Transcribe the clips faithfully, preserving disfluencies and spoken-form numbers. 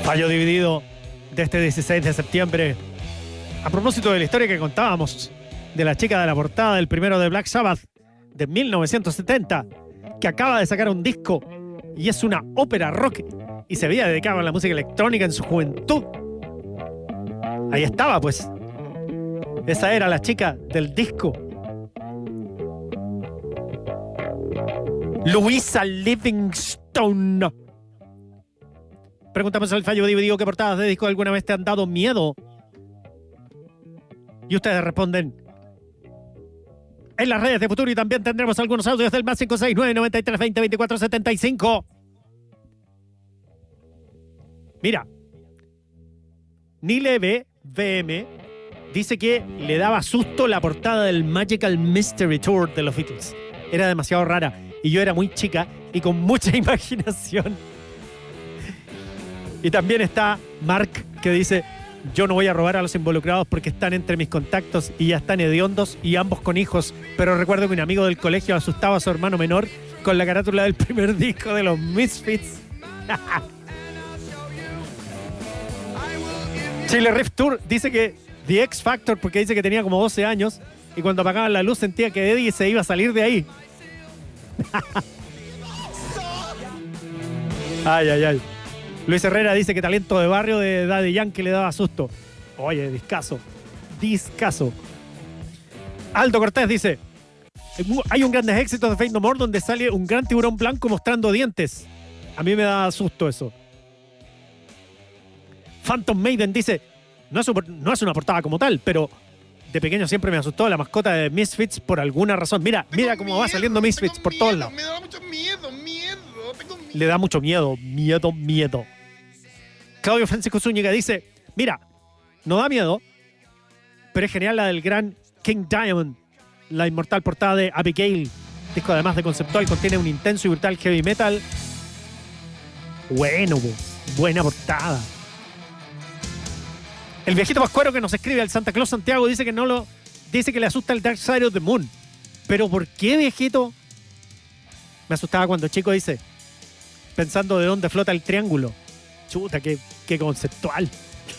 Fallo dividido de este dieciséis de septiembre. A propósito de la historia que contábamos de la chica de la portada del primero de Black Sabbath de mil novecientos setenta, que acaba de sacar un disco y es una ópera rock y se había dedicado a la música electrónica en su juventud. Ahí estaba, pues. Esa era la chica del disco. Louisa Livingstone. Preguntamos al fallo dividido: ¿qué portadas de disco alguna vez te han dado miedo? Y ustedes responden en las redes de Futuro, y también tendremos algunos audios del más cinco seis nueve, noventa y tres, veinte, veinticuatro, setenta y cinco. Mira, Nile B V M dice que le daba susto la portada del Magical Mystery Tour de los Beatles. Era demasiado rara y yo era muy chica y con mucha imaginación. Y también está Mark, que dice: yo no voy a robar a los involucrados porque están entre mis contactos y ya están hediondos y ambos con hijos, pero recuerdo que un amigo del colegio asustaba a su hermano menor con la carátula del primer disco de los Misfits. Chile Rift Tour dice que The X Factor, porque dice que tenía como doce años y cuando apagaban la luz sentía que Eddie se iba a salir de ahí. Ay, ay, ay. Luis Herrera dice que Talento de Barrio de Daddy Yankee le daba susto. Oye, discaso. Discaso. Aldo Cortés dice: hay un grandes éxitos de Faith No More donde sale un gran tiburón blanco mostrando dientes. A mí me da susto eso. Phantom Maiden dice: no es, un, no es una portada como tal, pero de pequeño siempre me asustó la mascota de Misfits por alguna razón. Mira, tengo mira cómo miedo, va saliendo Misfits por miedo, todos lados. Me da mucho miedo, miedo, tengo miedo. Le da mucho miedo, miedo, miedo. Claudio Francisco Zúñiga dice: mira, no da miedo, pero es genial la del gran King Diamond, la inmortal portada de Abigail. Disco además de conceptual, contiene un intenso y brutal heavy metal. Bueno, buena portada. El viejito Pascuero que nos escribe al Santa Claus Santiago dice que no lo dice que le asusta el Dark Side of the Moon. ¿Pero por qué, viejito? Me asustaba cuando chico, dice, pensando de dónde flota el triángulo. Chuta, qué, qué conceptual.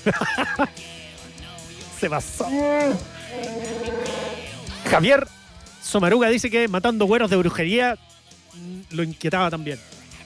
Se pasó. Javier Somaruga dice que matando güeros de brujería lo inquietaba también.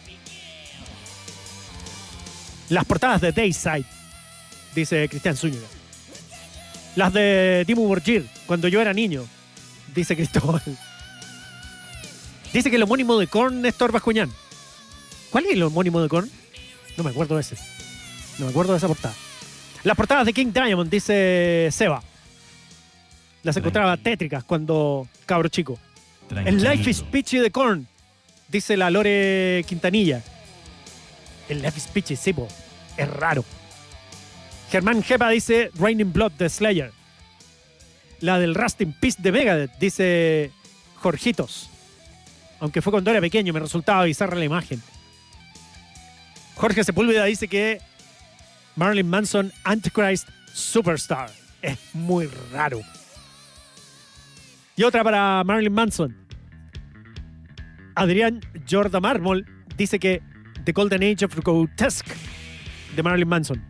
Las portadas de Dayside, dice Cristian Zúñiga. Las de Dimmu Borgir, cuando yo era niño, dice Cristóbal. Dice que el homónimo de Korn es Néstor Bascuñán. ¿Cuál es el homónimo de Korn? No me acuerdo de ese. No me acuerdo de esa portada. Las portadas de King Diamond, dice Seba. Las encontraba tétricas cuando cabro chico. Tranquilo. El Life is Peachy de Korn, dice la Lore Quintanilla. El Life is Peachy, sí, po. Es raro. Germán Jepa dice Raining Blood de Slayer. La del Rust in Peace de Megadeth, dice Jorgitos. Aunque fue cuando era pequeño, me resultaba bizarra la imagen. Jorge Sepúlveda dice que Marilyn Manson Antichrist Superstar. Es muy raro. Y otra para Marilyn Manson. Adrián Jorda Mármol dice que The Golden Age of Grotesque de Marilyn Manson.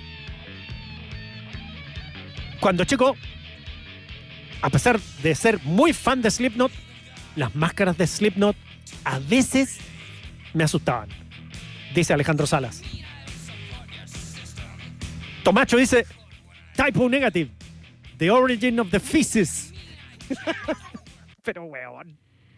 Cuando chico, a pesar de ser muy fan de Slipknot, las máscaras de Slipknot a veces me asustaban, dice Alejandro Salas. Tomacho dice Typo Negative, The Origin of the Feces. Pero weón.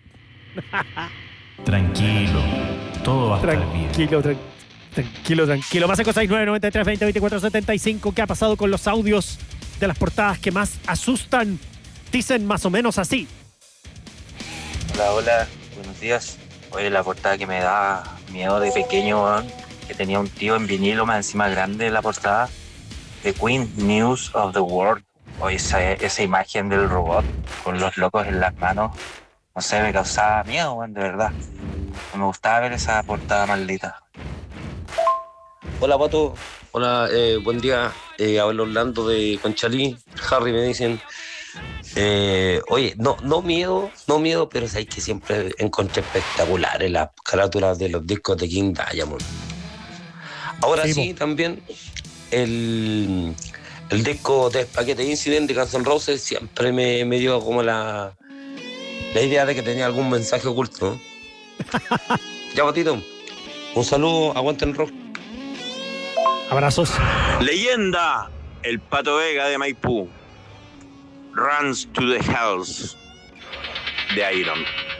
Tranquilo, todo va a estar bien. Tranquilo, tra- tranquilo, tranquilo. Más cinco seis nueve, noventa y tres, veinte, veinticuatro, setenta y cinco. ¿Qué ha pasado con los audios de las portadas que más asustan? Dicen más o menos así. Hola, hola, buenos días. Oye, la portada que me da miedo de pequeño, weón, que tenía un tío en vinilo más encima grande de la portada, The Queen News of the World. Oye, esa, esa imagen del robot con los locos en las manos, no sé, me causaba miedo, weón, de verdad. No me gustaba ver esa portada maldita. Hola, Pato. Hola, eh, buen día. Eh, hablo Orlando de Conchalí. Harry me dicen. Eh, oye, no, no miedo, no miedo, pero sabes que siempre encontré espectaculares las carátulas de los discos de King Diamond. Ahora Sí, sí, po. también el, el disco de Spaghetti Incident de Guns N' Roses siempre me, me dio como la, la idea de que tenía algún mensaje oculto. Ya, Patito, un saludo, aguanten el rock. Abrazos. Leyenda, el Pato Vega de Maipú. Runs to the Hells de Iron.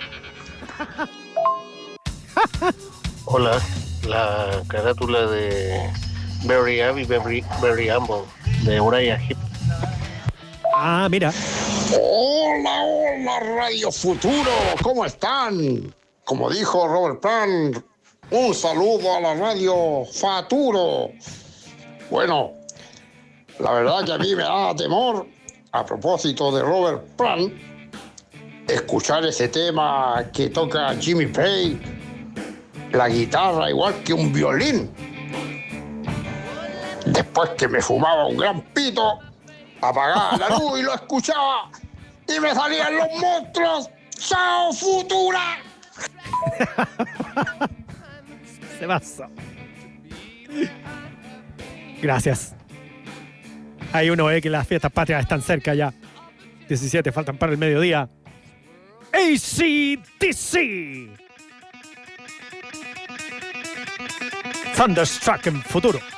Hola, la carátula de Barry Abbey, Barry, Barry Amble, de Uriah Heep. Ah, mira. Hola, hola, Radio Futuro, ¿cómo están? Como dijo Robert Plant, un saludo a la Radio Futuro. Bueno, la verdad que a mí me da temor, a propósito de Robert Plant, escuchar ese tema que toca Jimmy Page, la guitarra igual que un violín. Después que me fumaba un gran pito, apagaba la luz y lo escuchaba y me salían los monstruos. ¡Chao, Futura! Se pasa. Gracias. Hay uno ve que las fiestas patrias están cerca ya. diecisiete, faltan para el mediodía. A C D C. Thunderstruck en futuro.